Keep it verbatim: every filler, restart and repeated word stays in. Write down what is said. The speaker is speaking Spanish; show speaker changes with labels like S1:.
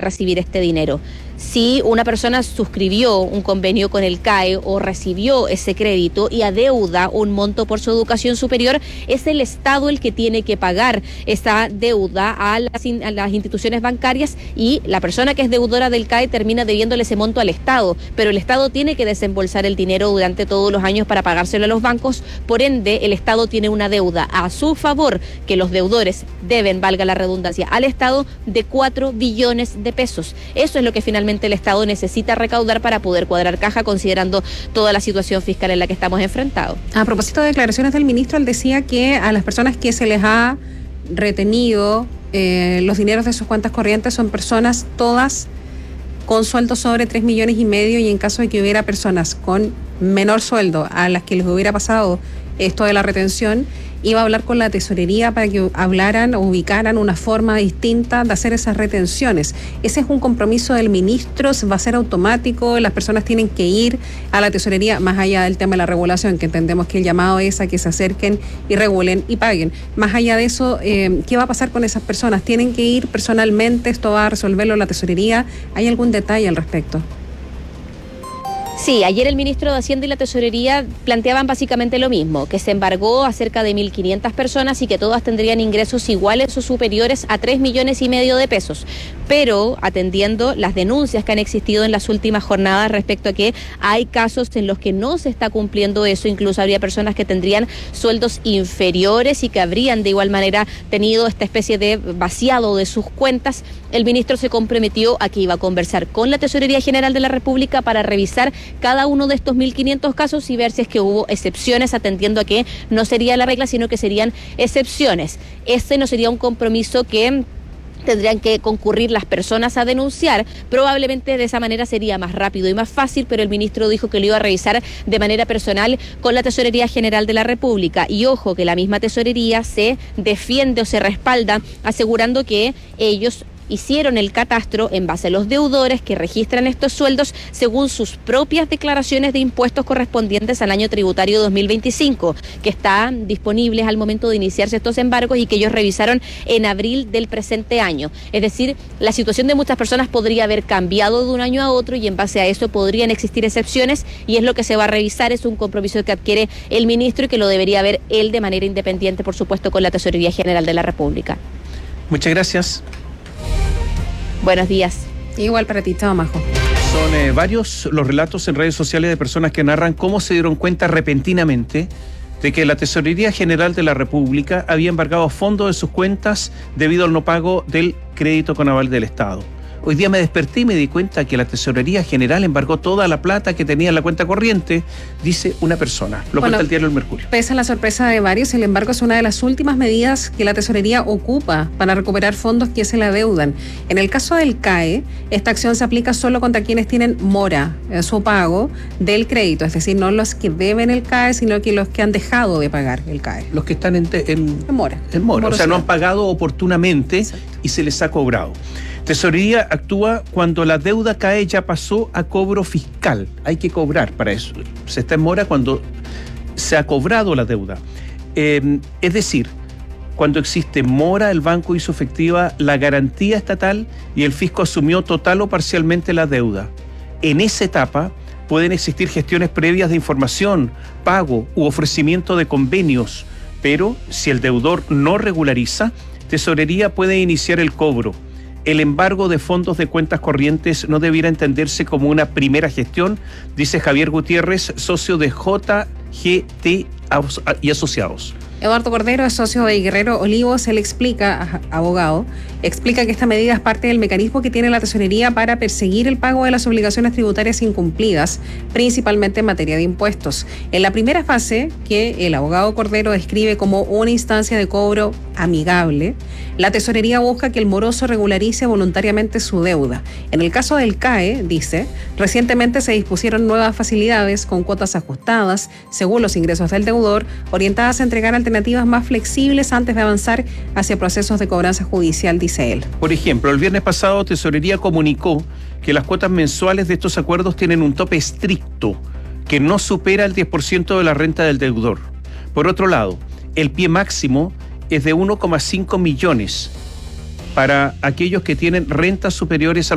S1: recibir este dinero. Si una persona suscribió un convenio con el C A E o recibió ese crédito y adeuda un monto por su educación superior, es el Estado el que tiene que pagar esa deuda a las, a las instituciones bancarias, y la persona que es deudora del C A E termina debiéndole ese monto al Estado, pero el Estado tiene que desembolsar el dinero durante todos los años para pagárselo a los bancos. Por ende, el Estado tiene una deuda a su favor que los deudores deben, valga la redundancia, al Estado de cuatro billones de pesos. Eso es lo que finalmente el Estado necesita recaudar para poder cuadrar caja, considerando toda la situación fiscal en la que estamos enfrentados.
S2: A propósito de declaraciones del ministro, él decía que a las personas que se les ha retenido eh, los dineros de sus cuentas corrientes son personas todas con sueldos sobre tres millones y medio, y en caso de que hubiera personas con menor sueldo a las que les hubiera pasado esto de la retención, iba a hablar con la tesorería para que hablaran o ubicaran una forma distinta de hacer esas retenciones. Ese es un compromiso del ministro, va a ser automático, las personas tienen que ir a la tesorería, más allá del tema de la regulación, que entendemos que el llamado es a que se acerquen y regulen y paguen. Más allá de eso, eh, ¿qué va a pasar con esas personas? ¿Tienen que ir personalmente? ¿Esto va a resolverlo la tesorería? ¿Hay algún detalle al respecto?
S1: Sí, ayer el ministro de Hacienda y la Tesorería planteaban básicamente lo mismo, que se embargó a cerca de mil quinientas personas y que todas tendrían ingresos iguales o superiores a tres millones y medio de pesos, pero atendiendo las denuncias que han existido en las últimas jornadas respecto a que hay casos en los que no se está cumpliendo eso, incluso habría personas que tendrían sueldos inferiores y que habrían de igual manera tenido esta especie de vaciado de sus cuentas. El ministro se comprometió a que iba a conversar con la Tesorería General de la República para revisar cada uno de estos mil quinientos casos y ver si es que hubo excepciones, atendiendo a que no sería la regla, sino que serían excepciones. Este no sería un compromiso que tendrían que concurrir las personas a denunciar. Probablemente de esa manera sería más rápido y más fácil, pero el ministro dijo que lo iba a revisar de manera personal con la Tesorería General de la República. Y ojo, que la misma Tesorería se defiende o se respalda asegurando que ellos hicieron el catastro en base a los deudores que registran estos sueldos según sus propias declaraciones de impuestos correspondientes al año tributario dos mil veinticinco, que están disponibles al momento de iniciarse estos embargos y que ellos revisaron en abril del presente año. Es decir, la situación de muchas personas podría haber cambiado de un año a otro y en base a eso podrían existir excepciones, y es lo que se va a revisar. Es un compromiso que adquiere el ministro y que lo debería ver él de manera independiente, por supuesto, con la Tesorería General de la República.
S3: Muchas gracias.
S1: Buenos días.
S2: Igual para ti, chao, Majo.
S3: Son eh, varios los relatos en redes sociales de personas que narran cómo se dieron cuenta repentinamente de que la Tesorería General de la República había embargado fondos de sus cuentas debido al no pago del crédito con aval del Estado. Hoy día me desperté y me di cuenta que la Tesorería General embargó toda la plata que tenía en la cuenta corriente, dice una persona. Lo
S2: bueno,
S3: cuenta el diario El Mercurio.
S2: Pese a la sorpresa de varios, el embargo es una de las últimas medidas que la Tesorería ocupa para recuperar fondos que se le adeudan. En el caso del C A E, esta acción se aplica solo contra quienes tienen mora en su pago del crédito, es decir, no los que deben el C A E, sino que los que han dejado de pagar el C A E.
S3: Los que están en, en,
S2: en mora.
S3: En mora, o sea, no han pagado oportunamente. Exacto. Y se les ha cobrado. Tesorería actúa cuando la deuda C A E ya pasó a cobro fiscal. Hay que cobrar para eso. Se está en mora cuando se ha cobrado la deuda. Eh, es decir, cuando existe mora, el banco hizo efectiva la garantía estatal y el fisco asumió total o parcialmente la deuda. En esa etapa pueden existir gestiones previas de información, pago u ofrecimiento de convenios, pero si el deudor no regulariza, Tesorería puede iniciar el cobro. El embargo de fondos de cuentas corrientes no debiera entenderse como una primera gestión, dice Javier Gutiérrez, socio de J G T y Asociados.
S2: Eduardo Cordero es socio de Guerrero Olivos. Él explica, abogado, explica que esta medida es parte del mecanismo que tiene la Tesorería para perseguir el pago de las obligaciones tributarias incumplidas, principalmente en materia de impuestos. En la primera fase, que el abogado Cordero describe como una instancia de cobro amigable, la Tesorería busca que el moroso regularice voluntariamente su deuda. En el caso del C A E, dice, recientemente se dispusieron nuevas facilidades con cuotas ajustadas, según los ingresos del deudor, orientadas a entregar alternativas más flexibles antes de avanzar hacia procesos de cobranza judicial, dice él.
S3: Por ejemplo, el viernes pasado Tesorería comunicó que las cuotas mensuales de estos acuerdos tienen un tope estricto que no supera el diez por ciento de la renta del deudor. Por otro lado, el pie máximo es de uno coma cinco millones para aquellos que tienen rentas superiores a